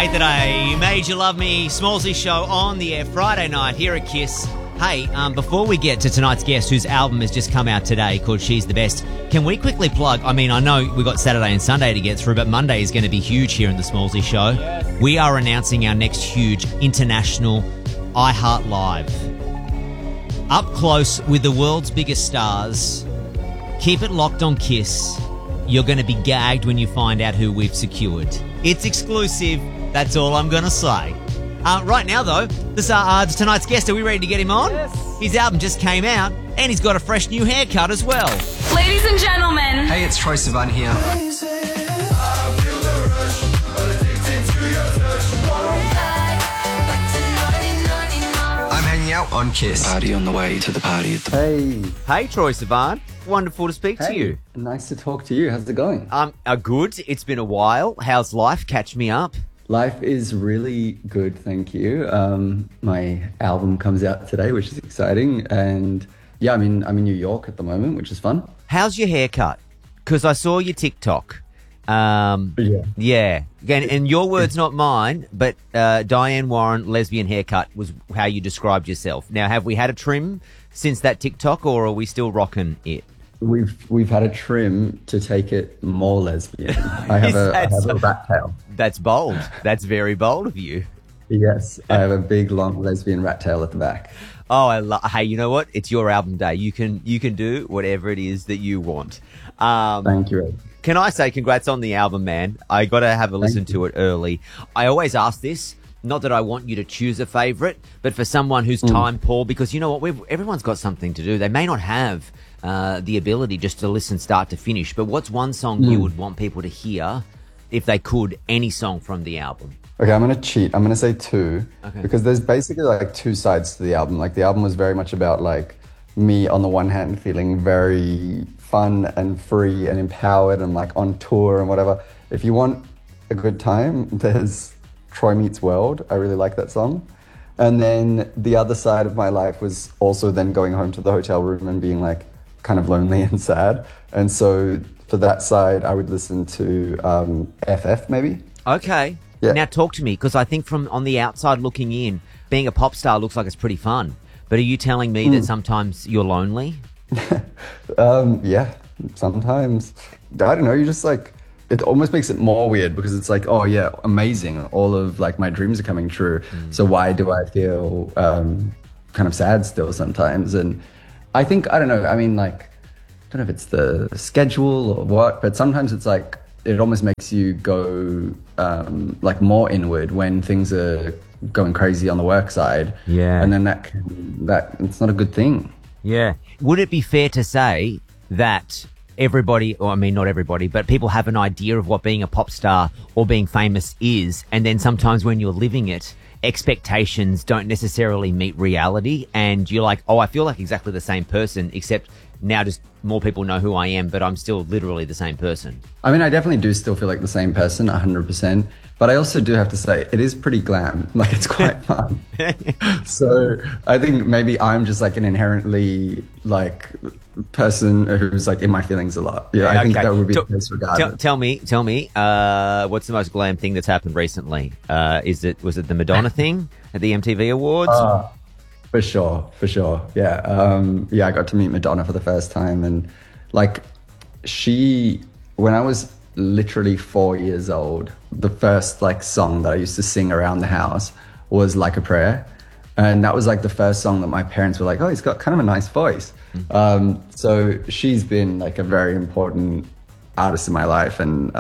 Hate That I Made You Love Me, Smallsy Show on the air Friday night here at KISS. Hey, before we get to tonight's guest, whose album has just come out today called She's the Best, can we quickly plug, I know we've got Saturday and Sunday to get through, but Monday is going to be huge here in the Smallsy Show. Yes. We are announcing our next huge international iHeart Live. Up close with the world's biggest stars. Keep it locked on KISS. You're going to be gagged when you find out who we've secured. It's exclusive. That's all I'm going to say. Right now, though, tonight's guest, are we ready to get him on? Yes. His album just came out, and he's got a fresh new haircut as well. Ladies and gentlemen. Hey, it's Troye Sivan here. I'm hanging out on KISS. Party on the way to the party. Hey. Hey, Troye Sivan. Wonderful to speak to you. Nice to talk to you. How's it going? Good. It's been a while. How's life? Catch me up. Life is really good, thank you. My album comes out today, which is exciting. And yeah, I'm in New York at the moment, which is fun. How's your haircut? Because I saw your TikTok. Yeah. Again, and your words, not mine, but Diane Warren, lesbian haircut was how you described yourself. Now, have we had a trim since that TikTok, or are we still rocking it? We've had a trim to take it more lesbian. I have a rat tail. That's bold. That's very bold of you. Yes, I have a big, long lesbian rat tail at the back. Oh, hey, you know what? It's your album day. You can do whatever it is that you want. Thank you, Ed. Can I say congrats on the album, man? I got to have a listen to it early. I always ask this, not that I want you to choose a favourite, but for someone who's time poor, because you know what? Everyone's got something to do. They may not have the ability just to listen start to finish, but what's one song you would want people to hear if they could, any song from the album? Okay, I'm going to cheat. I'm going to say two, okay, because there's basically like two sides to the album. Like the album was very much about like me on the one hand feeling very fun and free and empowered and like on tour and whatever. If you want a good time, there's Troye Meets World. I really like that song. And then the other side of my life was also then going home to the hotel room and being like kind of lonely and sad. And so for that side, I would listen to FF maybe. Okay. Yeah. Now talk to me, because I think from on the outside looking in, being a pop star looks like it's pretty fun. But are you telling me that sometimes you're lonely? Yeah, sometimes. I don't know, you just like, it almost makes it more weird because it's like, oh yeah, amazing. All of like my dreams are coming true. So why do I feel kind of sad still sometimes? And I think, I don't know, I mean like, I don't know if it's the schedule or what, but sometimes it's like, it almost makes you go like more inward when things are going crazy on the work side. Yeah. And then that it's not a good thing. Yeah. Would it be fair to say that everybody, or I mean not everybody, but people have an idea of what being a pop star or being famous is, and then sometimes when you're living it, expectations don't necessarily meet reality, and you're like, oh, I feel like exactly the same person, except now just more people know who I am, but I'm still literally the same person. I mean, I definitely do still feel like the same person, 100%. But I also do have to say, it is pretty glam. Like, it's quite fun. So I think maybe I'm just like an inherently like person who's like in my feelings a lot. Yeah, I think that would be the case regardless. Tell me, what's the most glam thing that's happened recently? Was it the Madonna thing at the MTV Awards? For sure. Yeah. I got to meet Madonna for the first time, and like when I was literally 4 years old, the first like song that I used to sing around the house was Like a Prayer. And that was like the first song that my parents were like, oh, he's got kind of a nice voice. So she's been like a very important artist in my life. And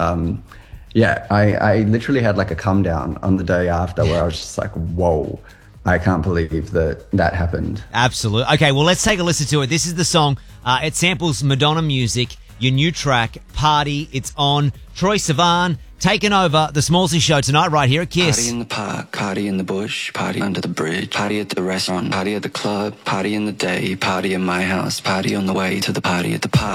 I literally had like a come down on the day after where I was just like, whoa, I can't believe that happened. Absolutely. Okay, well, let's take a listen to it. This is the song. It samples Madonna music. Your new track, Party. It's on. Troye Sivan taking over the Smallsy Show tonight right here at KISS. Party in the park, party in the bush, party under the bridge, party at the restaurant, party at the club, party in the day, party in my house, party on the way to the party at the park.